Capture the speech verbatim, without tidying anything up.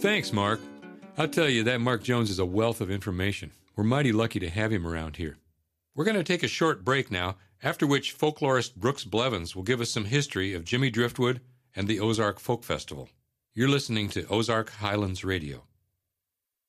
Thanks, Mark. I'll tell you, that Mark Jones is a wealth of information. We're mighty lucky to have him around here. We're going to take a short break now, after which folklorist Brooks Blevins will give us some history of Jimmy Driftwood and the Ozark Folk Festival. You're listening to Ozark Highlands Radio.